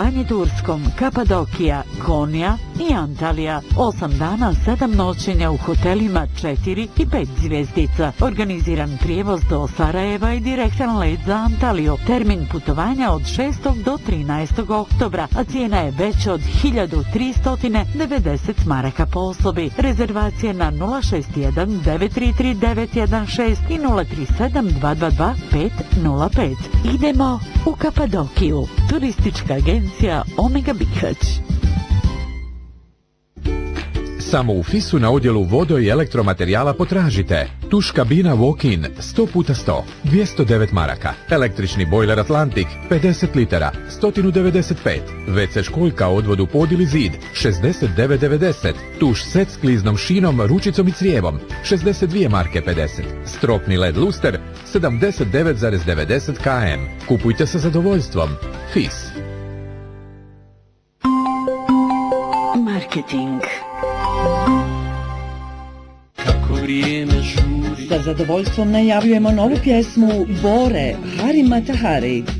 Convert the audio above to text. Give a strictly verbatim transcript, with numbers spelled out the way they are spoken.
putovanje Turskom, Kapadokija, Konija i Antalija. Osam dana, sedam noćenja u hotelima četiri i pet zvjezdica. Organiziran prijevoz do Sarajeva i direktan let za Antaliju. Termin putovanja od šestog do trinaestog oktobra, a cijena je veća od hiljadu tristo devedeset maraka po osobi. Rezervacije na nula šest jedan devet tri tri devet jedan šest i nula tri sedam dva dva dva pet nula pet. Idemo u Kapadokiju. Turistička agencija Omega Bihać. Samo u Fisu na odjelu vodo i elektromaterijala potražite tuš kabina walk-in sto puta sto, dvjesto devet maraka, električni bojler Atlantik pedeset litara, sto devedeset pet, ve ce školjka odvodu pod ili zid šezdeset devet devedeset, tuš set s kliznom šinom, ručicom i crijevom šezdeset dvije marke pedeset, stropni led luster sedamdeset devet zarez devedeset km. Kupujte sa zadovoljstvom. Fis. Marketing. Sa zadovoljstvom najavljujemo novu pjesmu Bore Hari Matahari.